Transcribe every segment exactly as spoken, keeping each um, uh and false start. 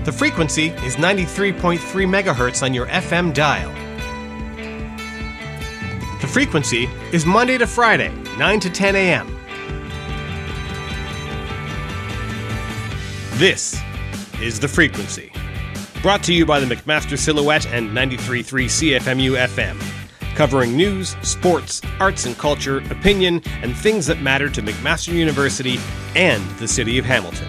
The frequency is ninety-three point three megahertz on your F M dial. The frequency is Monday to Friday, nine to ten a.m. This is The Frequency, brought to you by the McMaster Silhouette and ninety-three point three C F M U F M, covering news, sports, arts and culture, opinion, and things that matter to McMaster University and the city of Hamilton.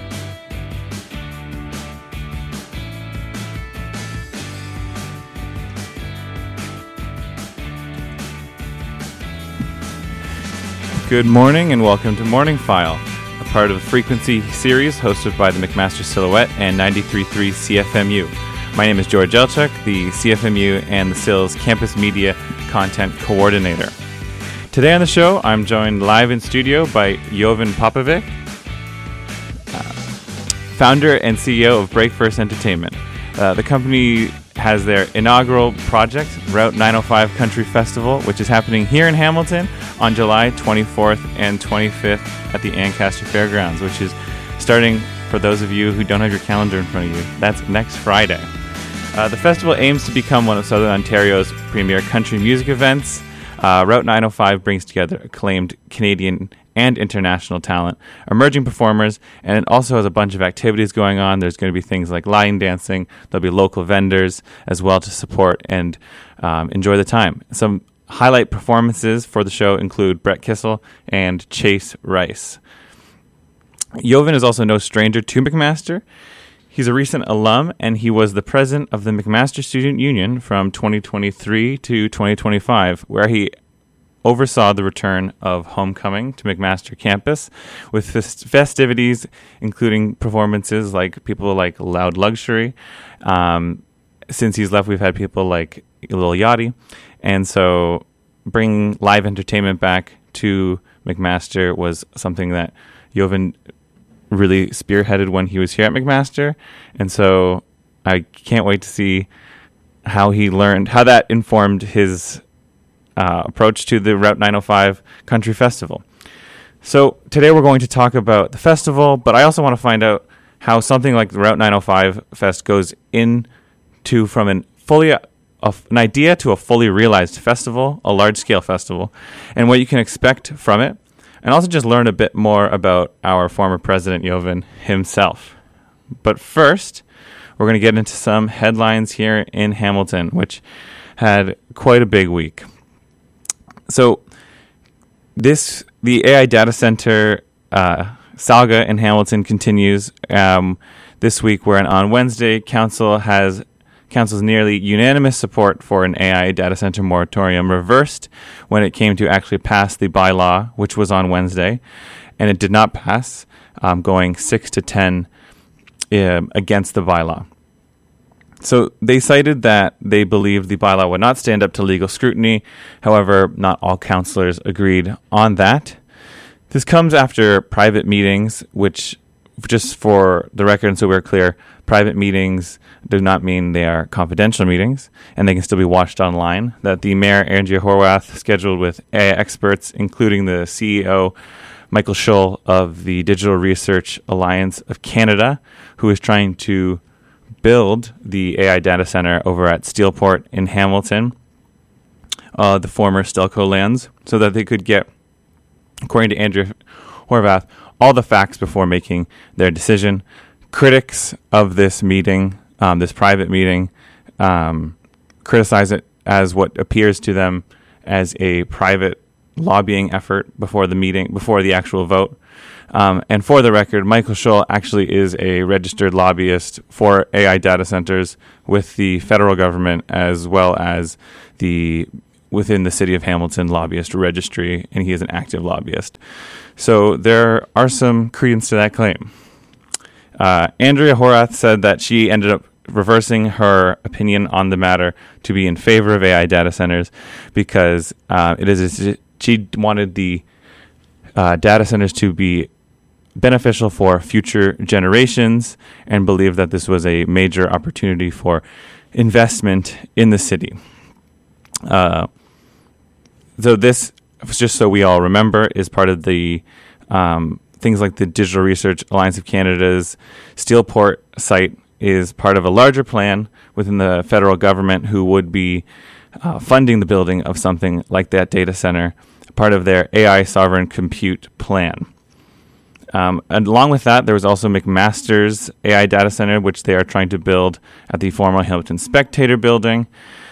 Good morning and welcome to Morning File, a part of the Frequency series hosted by the McMaster Silhouette and ninety-three point three C F M U. My name is George Elchuk, the C F M U and the S I L's Campus Media Content Coordinator. Today on the show, I'm joined live in studio by Jovan Popovic, uh, founder and C E O of Break First Entertainment. Uh, the company has their inaugural project, Route nine oh five Country Festival, which is happening here in Hamilton on July twenty-fourth and twenty-fifth at the Ancaster Fairgrounds, which is starting, for those of you who don't have your calendar in front of you, that's next Friday. Uh, the festival aims to become one of Southern Ontario's premier country music events. Uh, Route nine oh five brings together acclaimed Canadian and international talent, emerging performers, and it also has a bunch of activities going on. There's going to be things like line dancing. There'll be local vendors as well to support and um, enjoy the time. Some highlight performances for the show include Brett Kissel and Chase Rice. Jovan is also no stranger to McMaster. He's a recent alum, and he was the president of the McMaster Student Union from twenty twenty-three to twenty twenty-five, where he oversaw the return of Homecoming to McMaster campus with fest- festivities, including performances like people like Loud Luxury. Um, since he's left, we've had people like Lil Yachty. And so bringing live entertainment back to McMaster was something that Jovan really spearheaded when he was here at McMaster. And so I can't wait to see how he learned, how that informed his Uh, approach to the Route nine oh five Country Festival. So today we're going to talk about the festival, but I also want to find out how something like the Route nine oh five Fest goes into from an fully uh, an idea to a fully realized festival, a large-scale festival, and what you can expect from it, and also just learn a bit more about our former president, Jovan, himself. But first, we're going to get into some headlines here in Hamilton, which had quite a big week. So this the A I data center uh, saga in Hamilton continues um, this week, where on Wednesday, council has council's nearly unanimous support for an A I data center moratorium reversed when it came to actually pass the bylaw, which was on Wednesday, and it did not pass, um, going six to ten um, against the bylaw. So they cited that they believed the bylaw would not stand up to legal scrutiny. However, not all councillors agreed on that. This comes after private meetings, which, just for the record, and so we're clear, private meetings do not mean they are confidential meetings, and they can still be watched online, that the Mayor, Andrea Horwath, scheduled with A I experts, including the C E O, Michael Schull, of the Digital Research Alliance of Canada, who is trying to build the A I data center over at Steelport in Hamilton, uh, the former Stelco lands, so that they could get, according to Andrea Horwath, all the facts before making their decision. Critics of this meeting, um, this private meeting, um, criticize it as what appears to them as a private lobbying effort before the meeting, before the actual vote. Um, and for the record, Michael Schull actually is a registered lobbyist for A I data centers with the federal government, as well as the within the City of Hamilton lobbyist registry, and he is an active lobbyist. So there are some credence to that claim. Uh, Andrea Horwath said that she ended up reversing her opinion on the matter to be in favor of A I data centers because uh, it is she wanted the uh, data centers to be beneficial for future generations and believed that this was a major opportunity for investment in the city. Uh, so this, just so we all remember, is part of the um, things like the Digital Research Alliance of Canada's Steelport site is part of a larger plan within the federal government who would be uh, funding the building of something like that data center, part of their A I sovereign compute plan. Um, and along with that, there was also McMaster's A I data center, which they are trying to build at the former Hamilton Spectator building.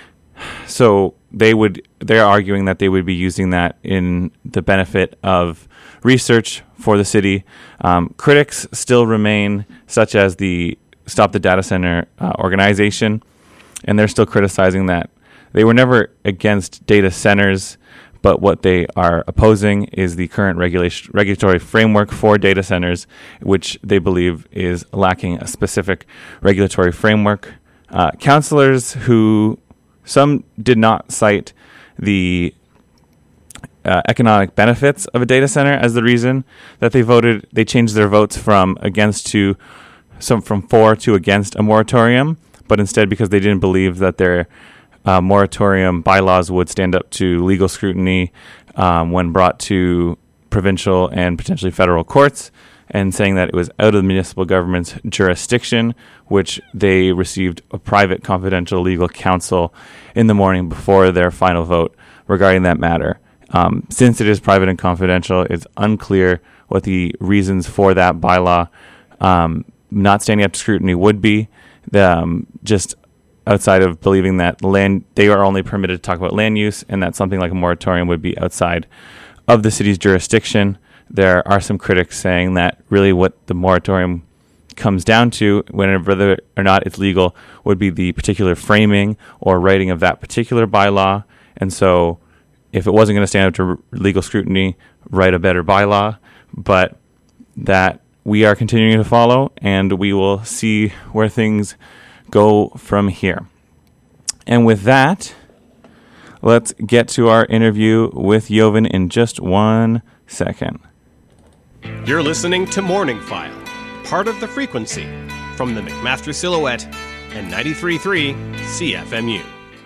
So they would, they're arguing that they would be using that in the benefit of research for the city. Um, critics still remain, such as the Stop the Data Center uh, organization, and they're still criticizing that. They were never against data centers, but what they are opposing is the current regulation, regulatory framework for data centers, which they believe is lacking a specific regulatory framework. Uh, councillors who, some did not cite the uh, economic benefits of a data center as the reason that they voted. They changed their votes from against to some from for to against a moratorium, but instead because they didn't believe that their Uh, moratorium bylaws would stand up to legal scrutiny um, when brought to provincial and potentially federal courts, and saying that it was out of the municipal government's jurisdiction, which they received a private confidential legal counsel in the morning before their final vote regarding that matter. Um, since it is private and confidential, it's unclear what the reasons for that bylaw um, not standing up to scrutiny would be. The, um, just outside of believing that land, they are only permitted to talk about land use, and that something like a moratorium would be outside of the city's jurisdiction. There are some critics saying that really what the moratorium comes down to, whether or not it's legal, would be the particular framing or writing of that particular bylaw. And so if it wasn't going to stand up to legal scrutiny, write a better bylaw. But that we are continuing to follow, and we will see where things go from here. And with that, let's get to our interview with Jovan in just one second. You're listening to Morning File, part of The Frequency, from the McMaster Silhouette and ninety-three point three C F M U.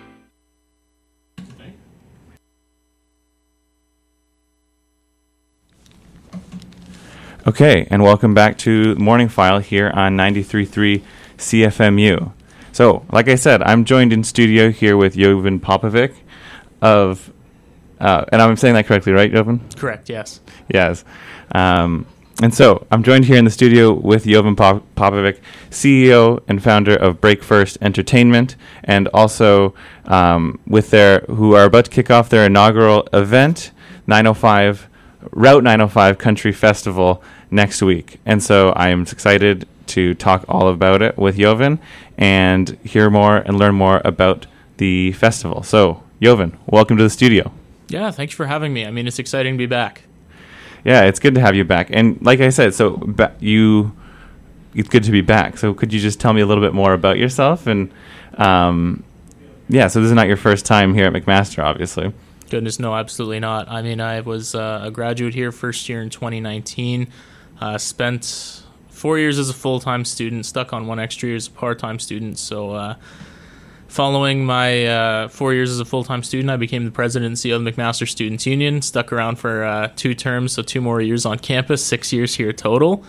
Okay, and welcome back to Morning File here on ninety-three point three C F M U. So, like I said, I'm joined in studio here with Jovan Popovic of, uh, and I'm saying that correctly, right, Jovan? Correct, yes. Yes. Um, and so, I'm joined here in the studio with Jovan Pop- Popovic, C E O and founder of Break First Entertainment, and also um, with their, who are about to kick off their inaugural event, nine oh five, Route nine oh five Country Festival next week. And so, I am excited to talk all about it with Jovan and hear more and learn more about the festival. So, Jovan, welcome to the studio. Yeah, thanks for having me. I mean, it's exciting to be back. Yeah, it's good to have you back. And like I said, so ba- you, it's good to be back. So could you just tell me a little bit more about yourself? And um, yeah, so this is not your first time here at McMaster, obviously. Goodness, no, absolutely not. I mean, I was uh, a graduate here first year in twenty nineteen, uh, spent four years as a full-time student, stuck on one extra year as a part-time student. So uh, following my uh, four years as a full-time student, I became the president and C E O of the McMaster Students Union, stuck around for uh, two terms, so two more years on campus, six years here total.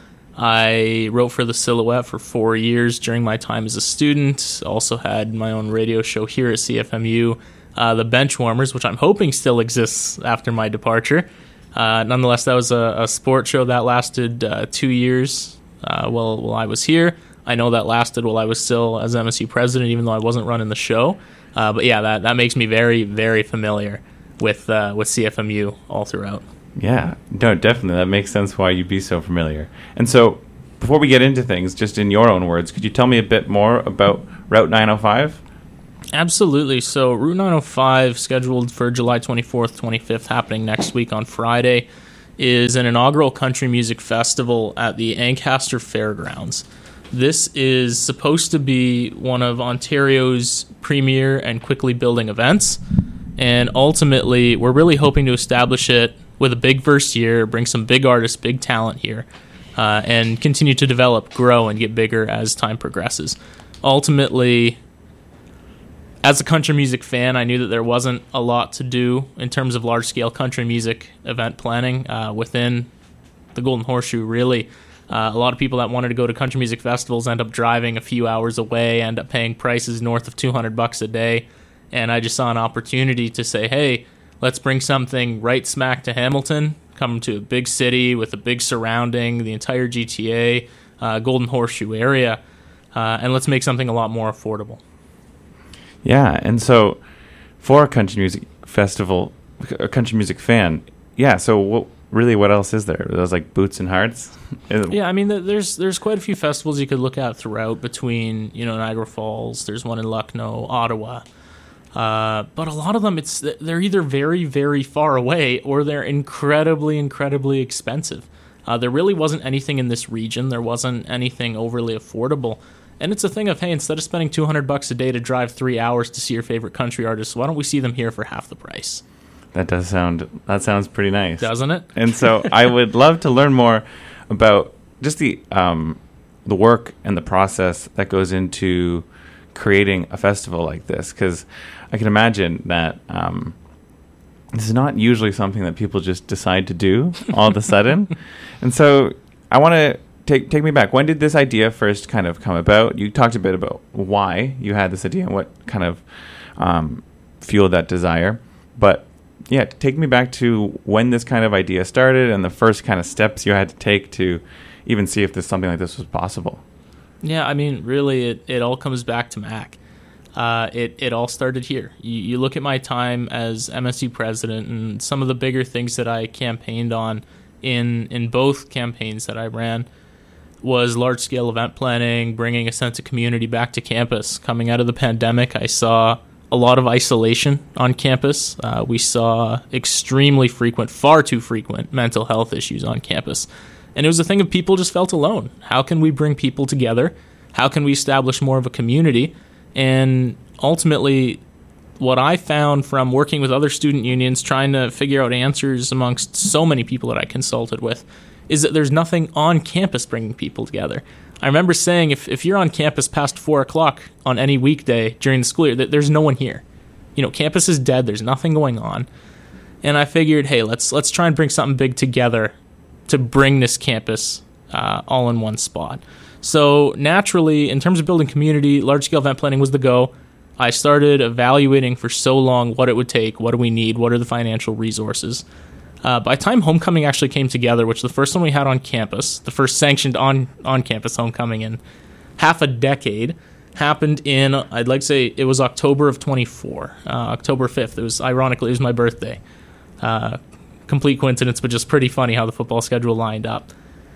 I wrote for the Silhouette for four years during my time as a student, also had my own radio show here at C F M U, uh, The Benchwarmers, which I'm hoping still exists after my departure. Uh, nonetheless, that was a, a sports show that lasted uh, two years. Uh, while, while I was here. I know that lasted while I was still as M S U president, even though I wasn't running the show. Uh, but yeah, that, that makes me very, very familiar with uh, with C F M U all throughout. Yeah, no, definitely. That makes sense why you'd be so familiar. And so, before we get into things, just in your own words, could you tell me a bit more about Route nine oh five? Absolutely. So, Route nine oh five, scheduled for July twenty-fourth, twenty-fifth, happening next week on Friday, is an inaugural country music festival at the Ancaster Fairgrounds. This is supposed to be one of Ontario's premier and quickly building events, and ultimately we're really hoping to establish it with a big first year, bring some big artists, big talent here, uh, and continue to develop, grow, and get bigger as time progresses. Ultimately, as a country music fan, I knew that there wasn't a lot to do in terms of large-scale country music event planning uh, within the Golden Horseshoe, really. Uh, a lot of people that wanted to go to country music festivals end up driving a few hours away, end up paying prices north of two hundred bucks a day. And I just saw an opportunity to say, hey, let's bring something right smack to Hamilton, come to a big city with a big surrounding, the entire G T A, uh, Golden Horseshoe area, uh, and let's make something a lot more affordable. Yeah, and so for a country music festival, a country music fan, yeah, so what, really what else is there? Are those like Boots and Hearts? Yeah, I mean, there's there's quite a few festivals you could look at throughout between, you know, Niagara Falls, there's one in Lucknow, Ottawa. Uh, but a lot of them, it's they're either very, very far away or they're incredibly, incredibly expensive. Uh, there really wasn't anything in this region. There wasn't anything overly affordable. And it's a thing of, hey, instead of spending two hundred bucks a day to drive three hours to see your favorite country artists, why don't we see them here for half the price? That does sound, that sounds pretty nice. Doesn't it? And so I would love to learn more about just the um, the work and the process that goes into creating a festival like this, because I can imagine that um, this is not usually something that people just decide to do all of a sudden. And so I want to take take me back. When did this idea first kind of come about? You talked a bit about why you had this idea and what kind of um, fueled that desire. But yeah, take me back to when this kind of idea started and the first kind of steps you had to take to even see if this something like this was possible. Yeah, I mean, really, it, it all comes back to Mac. Uh, it, it all started here. You, you look at my time as M S U president and some of the bigger things that I campaigned on in in both campaigns that I ran was large-scale event planning, bringing a sense of community back to campus. Coming out of the pandemic, I saw a lot of isolation on campus. Uh, we saw extremely frequent, far too frequent, mental health issues on campus. And it was a thing of people just felt alone. How can we bring people together? How can we establish more of a community? And ultimately, what I found from working with other student unions, trying to figure out answers amongst so many people that I consulted with, is that there's nothing on campus bringing people together. I remember saying if, if you're on campus past four o'clock on any weekday during the school year, that there's no one here. You know, campus is dead. There's nothing going on. And I figured, hey, let's let's try and bring something big together to bring this campus uh, all in one spot. So naturally, in terms of building community, large-scale event planning was the go. I started evaluating for so long what it would take, what do we need, what are the financial resources. Uh, by the time homecoming actually came together, which the first one we had on campus, the first sanctioned on, on-campus homecoming in half a decade, happened in, I'd like to say, it was October of twenty-four, uh, October fifth. It was, ironically, it was my birthday. Uh, complete coincidence, but just pretty funny how the football schedule lined up.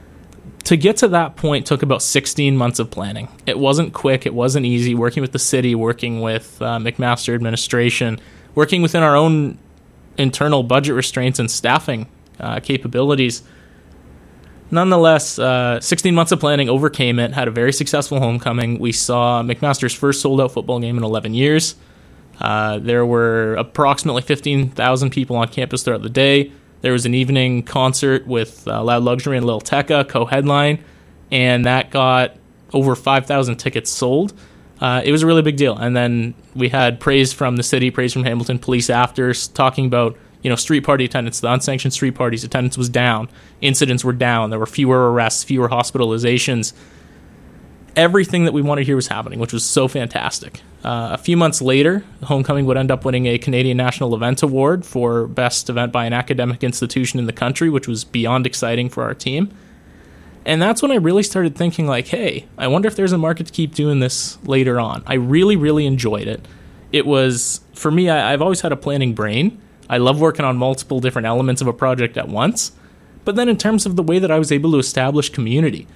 To get to that point took about sixteen months of planning. It wasn't quick. It wasn't easy. Working with the city, working with uh, McMaster administration, working within our own internal budget restraints and staffing uh, capabilities. Nonetheless, uh, sixteen months of planning, overcame it, had a very successful homecoming. We saw McMaster's first sold-out football game in eleven years. Uh, there were approximately fifteen thousand people on campus throughout the day. There was an evening concert with uh, Loud Luxury and Lil Tecca co-headline, and that got over five thousand tickets sold. Uh, it was a really big deal. And then we had praise from the city, praise from Hamilton Police after, talking about, you know, street party attendance. The unsanctioned street parties attendance was down. Incidents were down. There were fewer arrests, fewer hospitalizations. Everything that we wanted here was happening, which was so fantastic. Uh, a few months later, Homecoming would end up winning a Canadian National Event Award for best event by an academic institution in the country, which was beyond exciting for our team. And that's when I really started thinking, like, hey, I wonder if there's a market to keep doing this later on. I really, really enjoyed it. It was, for me, I, I've always had a planning brain. I love working on multiple different elements of a project at once. But then in terms of the way that I was able to establish community,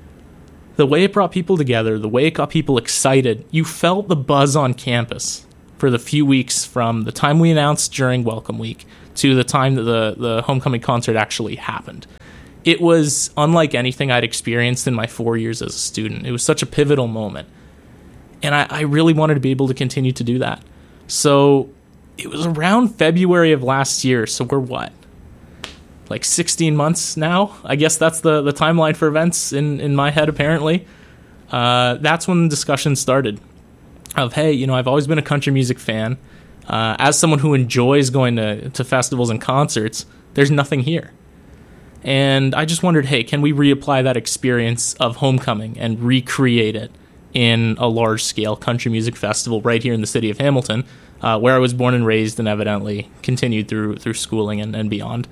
the way it brought people together, the way it got people excited, you felt the buzz on campus for the few weeks from the time we announced during Welcome Week to the time that the, the homecoming concert actually happened. It was unlike anything I'd experienced in my four years as a student. It was such a pivotal moment. And I, I really wanted to be able to continue to do that. So it was around February of last year, so we're what? Like sixteen months now? I guess that's the, the timeline for events in, in my head, apparently. Uh, that's when the discussion started of, hey, you know, I've always been a country music fan. Uh, as someone who enjoys going to, to festivals and concerts, there's nothing here. And I just wondered, hey, can we reapply that experience of homecoming and recreate it in a large-scale country music festival right here in the city of Hamilton, uh, where I was born and raised and evidently continued through through schooling and, and beyond.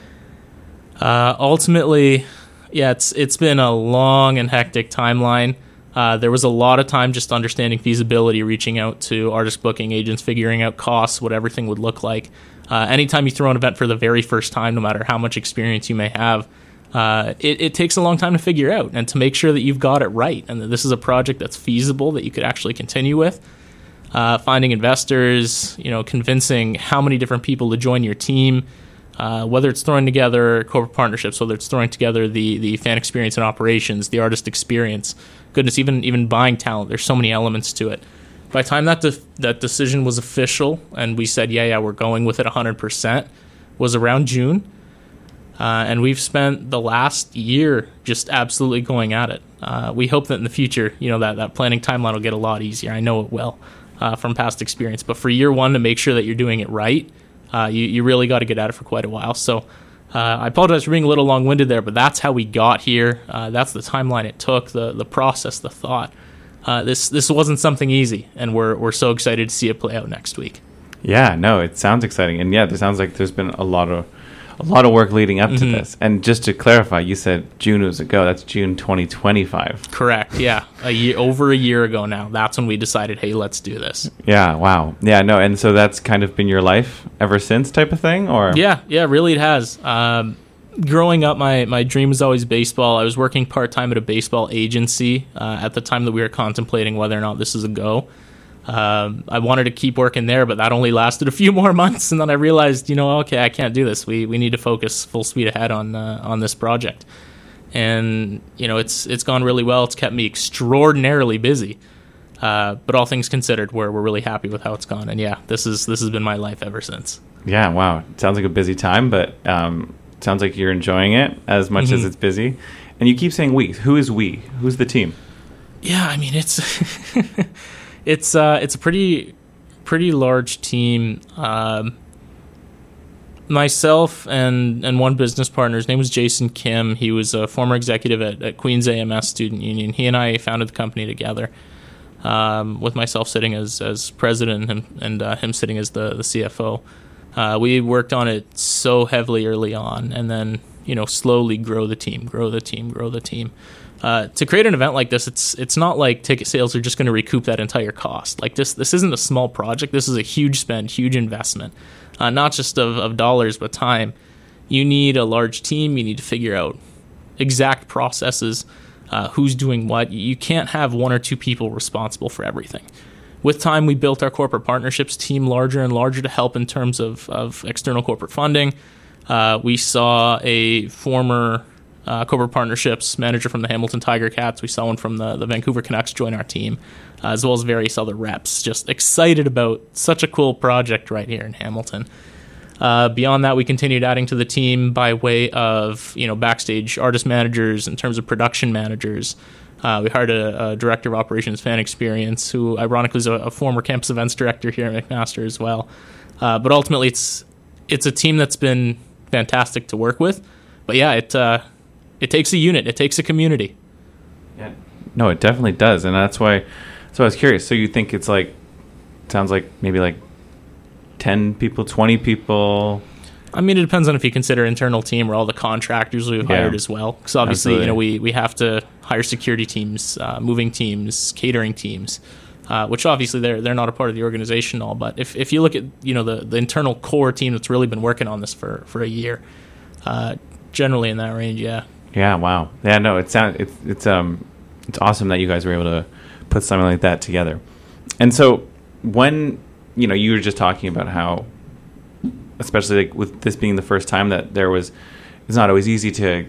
Uh, ultimately, yeah, it's it's been a long and hectic timeline. Uh, there was a lot of time just understanding feasibility, reaching out to artist booking agents, figuring out costs, what everything would look like. Uh, anytime you throw an event for the very first time, no matter how much experience you may have, uh, it, it takes a long time to figure out and to make sure that you've got it right and that this is a project that's feasible, that you could actually continue with. Uh, finding investors, you know, convincing how many different people to join your team, uh, whether it's throwing together corporate partnerships, whether it's throwing together the the fan experience and operations, the artist experience, goodness, even even buying talent. There's so many elements to it. By the time that de- that decision was official and we said, yeah, yeah, we're going with it one hundred percent, was around June. Uh, and we've spent the last year just absolutely going at it. Uh, we hope that in the future, you know, that, that planning timeline will get a lot easier. I know it will uh, from past experience. But for year one, to make sure that you're doing it right, uh, you, you really got to get at it for quite a while. So uh, I apologize for being a little long-winded there, but that's how we got here. Uh, that's the timeline it took, the the process, the thought. Uh, this this wasn't something easy, and we're we're so excited to see it play out next week. Yeah, no, it sounds exciting, and yeah, it sounds like there's been a lot of a lot of work leading up Mm-hmm. to this. And just to clarify, you said June was ago. That's June twenty twenty-five. Correct. Yeah, a year over a year ago now. That's when we decided, hey, let's do this. Yeah. Wow. Yeah. No. And so that's kind of been your life ever since, type of thing, or Yeah, yeah, really, it has. Um, growing up, my, my dream was always baseball. I was working part-time at a baseball agency uh, at the time that we were contemplating whether or not this is a go. Um, I wanted to keep working there, but that only lasted a few more months, and then I realized, you know, okay, I can't do this. We we need to focus full speed ahead on uh, on this project. And, you know, it's it's gone really well. It's kept me extraordinarily busy. Uh, but all things considered, we're, we're really happy with how it's gone. And, yeah, this is this has been my life ever since. Yeah. Wow. It sounds like a busy time, but um, sounds like you're enjoying it as much Mm-hmm. as it's busy. And you keep saying we. Who is we? Who's the team? Yeah, I mean, it's it's uh, it's a pretty pretty large team. Um, myself and, and one business partner, his name was Jason Kim. He was a former executive at, at Queen's A M S Student Union. He and I founded the company together, um, with myself sitting as, as president and, him, and uh, him sitting as the, the C F O. Uh, we worked on it so heavily early on, and then, you know, slowly grow the team, grow the team, grow the team. Uh, to create an event like this, it's it's not like ticket sales are just going to recoup that entire cost. Like this, this isn't a small project. This is a huge spend, huge investment, uh, not just of, of dollars, but time. You need a large team. You need to figure out exact processes, uh, who's doing what. You can't have one or two people responsible for everything. With time, we built our corporate partnerships team larger and larger to help in terms of, of external corporate funding. Uh, we saw a former uh, corporate partnerships manager from the Hamilton Tiger Cats. We saw one from the, the Vancouver Canucks join our team, uh, as well as various other reps. Just excited about such a cool project right here in Hamilton. Uh, beyond that, we continued adding to the team by way of, you know, backstage artist managers, in terms of production managers. Uh, we hired a, a director of operations fan experience, who ironically is a, a former campus events director here at McMaster as well. Uh, but ultimately, it's it's a team that's been fantastic to work with. But yeah, it uh, it takes a unit, it takes a community. Yeah. No, it definitely does, and that's why. So I was curious. So you think it's like, sounds like maybe like ten people, twenty people. I mean, it depends on if you consider internal team or all the contractors we've Yeah. hired as well. Because obviously, Absolutely. you know, we, we have to hire security teams, uh, moving teams, catering teams, uh, which obviously they're they're not a part of the organization at all. But if, if you look at, you know, the, the internal core team that's really been working on this for, for a year, uh, generally in that range, yeah. Yeah. Wow. Yeah. No. It sounds. It's it's um it's awesome that you guys were able to put something like that together. And so when, you know, you were just talking about how, especially like with this being the first time, that there was, it's not always easy to